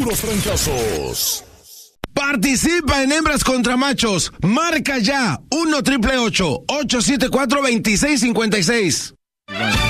puros trancazos. Participa en Hembras contra Machos. Marca ya 1-888-874-2656.